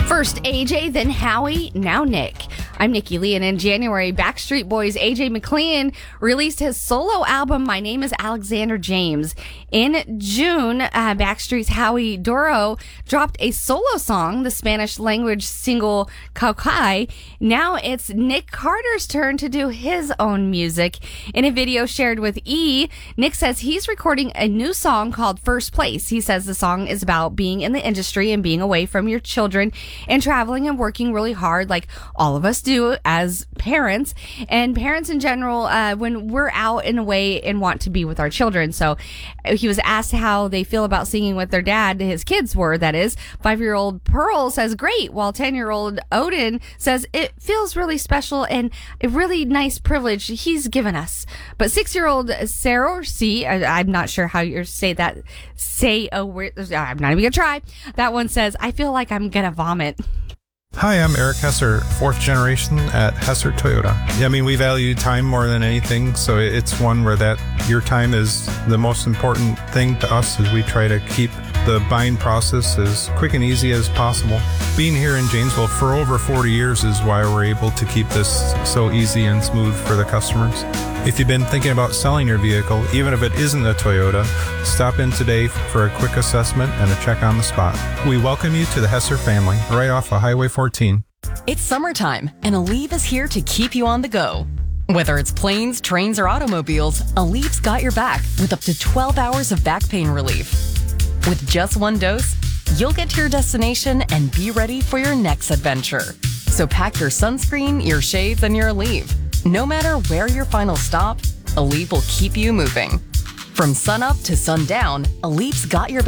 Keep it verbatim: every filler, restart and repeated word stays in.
First A J, then Howie, now Nick. I'm Nikki Lee, and in January, Backstreet Boys' A J McLean released his solo album, My Name is Alexander James. In June, uh, Backstreet's Howie Doro dropped a solo song, the Spanish language single Caucai. Now it's Nick Carter's turn to do his own music. In a video shared with E! Nick says he's recording a new song called First Place. He says the song is about being in the industry and being away from your children and traveling and working really hard like all of us do as parents and parents in general uh, when we're out and away and want to be with our children. So he was asked how they feel about singing with their dad. His kids were, that is. Five-year-old Pearl says great, while ten-year-old Odin says it feels really special and a really nice privilege he's given us. But six-year-old Sarah C, I, I'm not sure how you say that. Say a word. I'm not even gonna try. That one says, I feel like I'm gonna vomit. Hi, I'm Eric Hesser, fourth generation at Hesser Toyota. I mean, we value time more than anything, so it's one where that your time is the most important thing to us as we try to keep the buying process as quick and easy as possible. Being here in Janesville for over forty years is why we're able to keep this so easy and smooth for the customers. If you've been thinking about selling your vehicle, even if it isn't a Toyota, stop in today for a quick assessment and a check on the spot. We welcome you to the Hesser family, right off of Highway fourteen. It's summertime, and Aleve is here to keep you on the go. Whether it's planes, trains, or automobiles, Aleve's got your back with up to twelve hours of back pain relief. With just one dose, you'll get to your destination and be ready for your next adventure. So pack your sunscreen, your shades, and your Aleve. No matter where your final stop, Aleve will keep you moving. From sunup to sundown, Aleve's got your back.